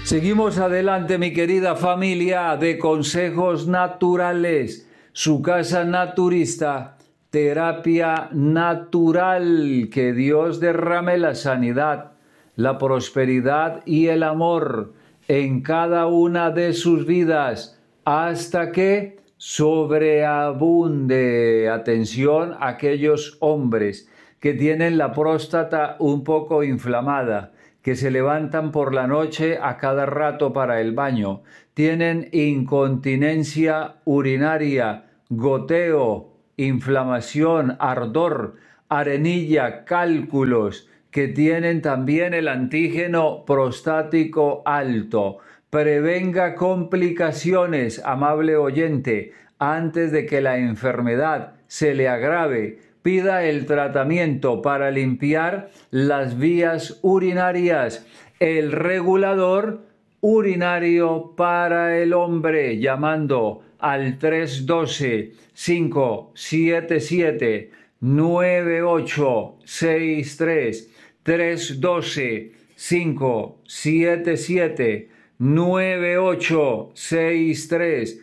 Seguimos adelante, mi querida familia de Consejos Naturales, su casa naturista, terapia natural. Que Dios derrame la sanidad, la prosperidad y el amor en cada una de sus vidas hasta que sobreabunde. Atención a aquellos hombres que tienen la próstata un poco inflamada, que se levantan por la noche a cada rato para el baño, tienen incontinencia urinaria, goteo, inflamación, ardor, arenilla, cálculos, que tienen también el antígeno prostático alto. Prevenga complicaciones, amable oyente, antes de que la enfermedad se le agrave. Pida el tratamiento para limpiar las vías urinarias, el regulador urinario para el hombre, llamando al 312-577-9863, 312-577-9863,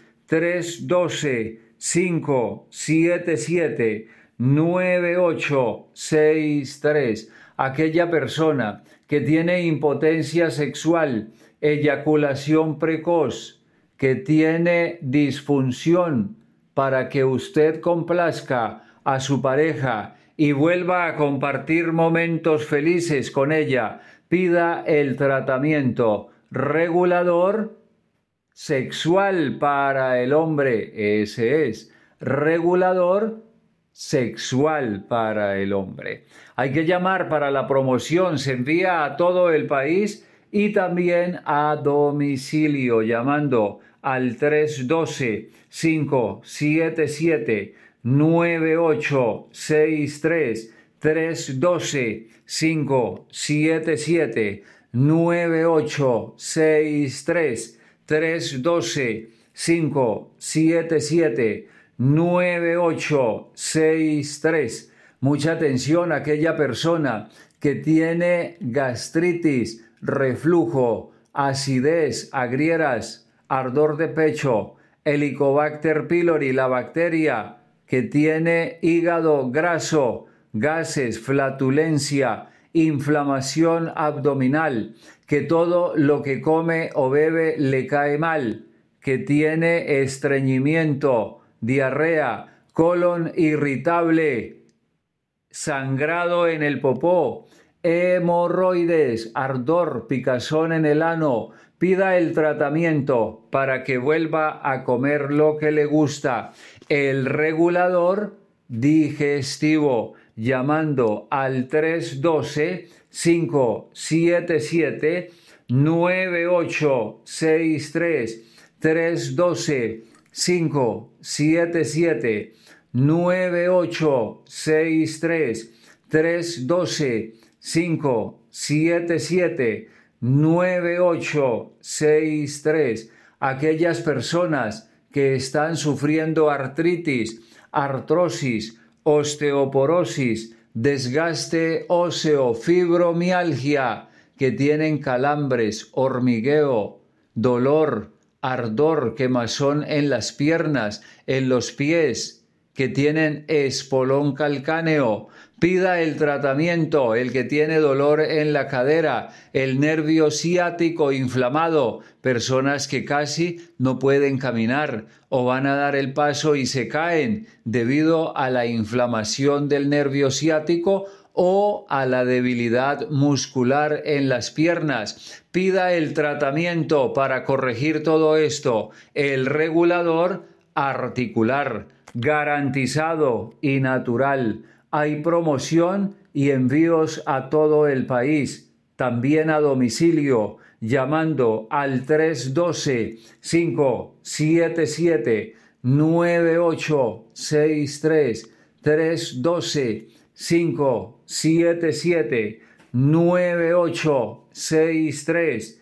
312-577-9863. Aquella persona que tiene impotencia sexual, eyaculación precoz, que tiene disfunción, para que usted complazca a su pareja y vuelva a compartir momentos felices con ella, pida el tratamiento regulador sexual para el hombre. Ese es, regulador sexual para el hombre. Hay que llamar para la promoción, se envía a todo el país y también a domicilio, llamando al 312-577-9863, 312-577-9863, 312-577-9863. Mucha atención a aquella persona que tiene gastritis, reflujo, acidez, agrieras, ardor de pecho, Helicobacter pylori, la bacteria, que tiene hígado graso, gases, flatulencia, inflamación abdominal, que todo lo que come o bebe le cae mal, que tiene estreñimiento, diarrea, colon irritable, sangrado en el popó, hemorroides, ardor, picazón en el ano. Pida el tratamiento para que vuelva a comer lo que le gusta. El regulador digestivo, llamando al 312-577-9863, 312-577-9863, 312-577-9863. Aquellas personas que están sufriendo artritis, artrosis, osteoporosis, desgaste óseo, fibromialgia, que tienen calambres, hormigueo, dolor, ardor, quemazón en las piernas, en los pies, que tienen espolón calcáneo. Pida el tratamiento, el que tiene dolor en la cadera, el nervio ciático inflamado, personas que casi no pueden caminar o van a dar el paso y se caen debido a la inflamación del nervio ciático o a la debilidad muscular en las piernas. Pida el tratamiento para corregir todo esto, el regulador articular, garantizado y natural. Hay promoción y envíos a todo el país, también a domicilio, llamando al 312-577-9863, 312-577-9863,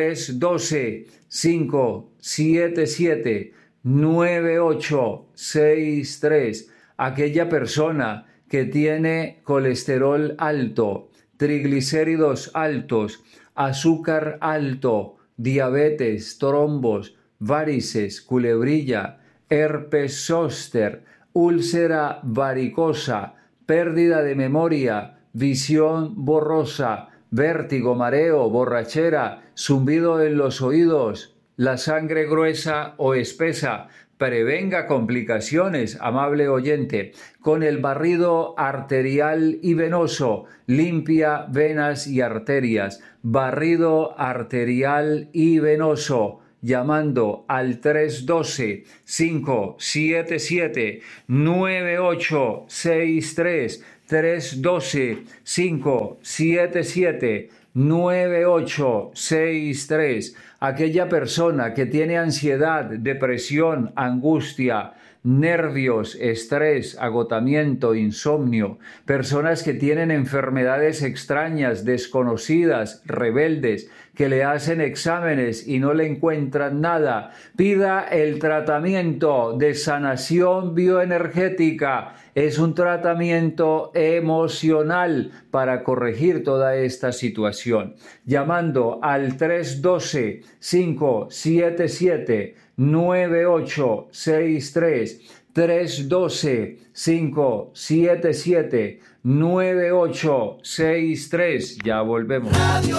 312-577-9863. Aquella persona que tiene colesterol alto, triglicéridos altos, azúcar alto, diabetes, trombos, varices, culebrilla, herpes zóster, úlcera varicosa, pérdida de memoria, visión borrosa, vértigo, mareo, borrachera, zumbido en los oídos, la sangre gruesa o espesa. Prevenga complicaciones, amable oyente, con el barrido arterial y venoso. Limpia venas y arterias. Barrido arterial y venoso, llamando al 312-577-9863, 312-577-9863. Aquella persona que tiene ansiedad, depresión, angustia, nervios, estrés, agotamiento, insomnio, personas que tienen enfermedades extrañas, desconocidas, rebeldes, que le hacen exámenes y no le encuentran nada, pida el tratamiento de sanación bioenergética. Es un tratamiento emocional para corregir toda esta situación. Llamando al 312-577-9863, 312-577-9863. Ya volvemos.